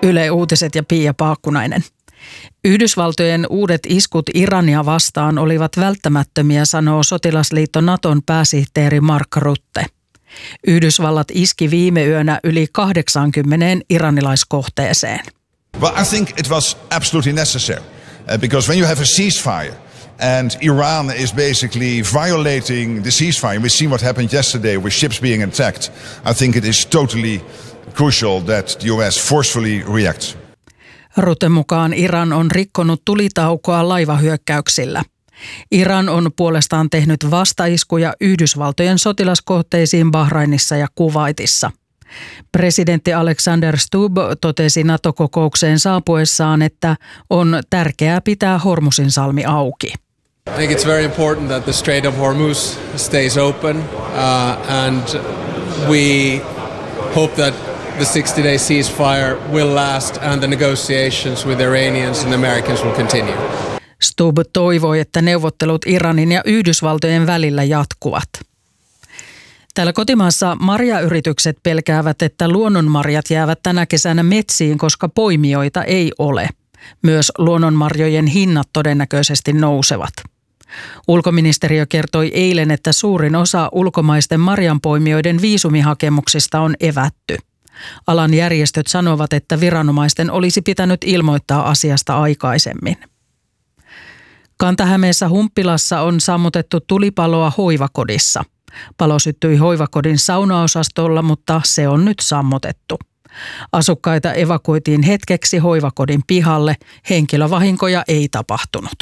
Yle Uutiset ja Pia Paakkunainen. Yhdysvaltojen uudet iskut Irania vastaan olivat välttämättömiä, sanoo sotilasliitto Naton pääsihteeri Mark Rutte. Yhdysvallat iski viime yönä yli 80 iranilaiskohteeseen. Well, I think it was absolutely necessary because when you have a ceasefire and Iran is basically violating the ceasefire, we've seen what happened yesterday with ships being attacked. I think it is totally crucial that the US forcefully reacts. Rutten mukaan Iran on rikkonut tulitaukoa laivahyökkäyksillä. Iran on puolestaan tehnyt vastaiskuja Yhdysvaltojen sotilaskohteisiin Bahrainissa ja Kuwaitissa. Presidentti Alexander Stubb totesi NATO-kokoukseen saapuessaan, että on tärkeää pitää Hormuzinsalmi auki. I think it's very important that the Strait of Hormuz stays open and we hope that the 60-day ceasefire will last and the negotiations with the Iranians and the Americans will continue. Stubb toivoi, että neuvottelut Iranin ja Yhdysvaltojen välillä jatkuvat. Täällä kotimaassa marjayritykset pelkäävät, että luonnonmarjat jäävät tänä kesänä metsiin, koska poimijoita ei ole. Myös luonnonmarjojen hinnat todennäköisesti nousevat. Ulkoministeriö kertoi eilen, että suurin osa ulkomaisten marjanpoimijoiden viisumihakemuksista on evätty. Alan järjestöt sanovat, että viranomaisten olisi pitänyt ilmoittaa asiasta aikaisemmin. Kanta-Hämeessä Humppilassa on sammutettu tulipaloa hoivakodissa. Palo syttyi hoivakodin saunaosastolla, mutta se on nyt sammutettu. Asukkaita evakuoitiin hetkeksi hoivakodin pihalle. Henkilövahinkoja ei tapahtunut.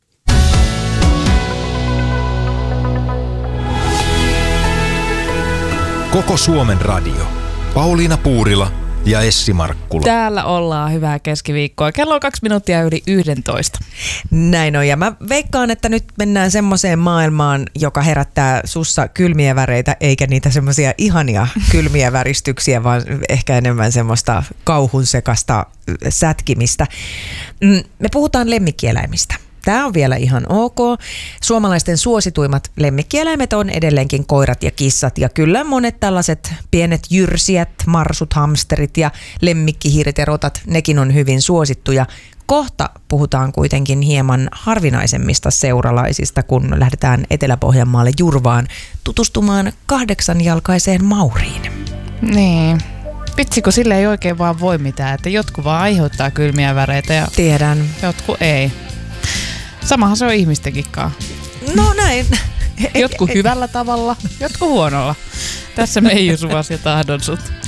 Koko Suomen radio. Pauliina Puurila ja Essi Markkula. Täällä ollaan, hyvää keskiviikkoa. Kello on 2 minuuttia yli 11. Näin on, ja mä veikkaan, että nyt mennään semmoiseen maailmaan, joka herättää sussa kylmiä väreitä, eikä niitä semmoisia ihania kylmiä väristyksiä, vaan ehkä enemmän semmoista kauhun sekasta sätkimistä. Me puhutaan lemmikkieläimistä. Tämä on vielä ihan ok. Suomalaisten suosituimmat lemmikkieläimet on edelleenkin koirat ja kissat. Ja kyllä monet tällaiset pienet jyrsijät, marsut, hamsterit ja lemmikkihiiret ja rotat, nekin on hyvin suosittuja. Kohta puhutaan kuitenkin hieman harvinaisemmista seuralaisista, kun lähdetään Etelä-Pohjanmaalle Jurvaan tutustumaan 8-jalkaiseen mauriin. Niin. Vitsi, kun sille ei oikein vaan voi mitään, että jotkut vaan aiheuttaa kylmiä väreitä ja tiedän. Jotkut ei. Samahan se on ihmistenkin kanssa. No näin. Jotkut hyvällä tavalla, jotkut huonolla. Tässä Meijusuvas ja tahdon sut.